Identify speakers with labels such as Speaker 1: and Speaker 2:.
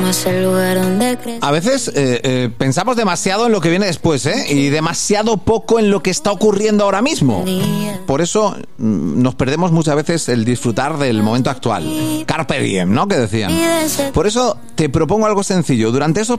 Speaker 1: es el lugar donde crecí.
Speaker 2: A veces pensamos demasiado en lo que viene después, y demasiado poco en lo que está ocurriendo ahora mismo. Por eso nos perdemos muchas veces el disfrutar del momento actual. Carpe diem, ¿no? Que decían. Por eso te propongo algo sencillo. Durante estos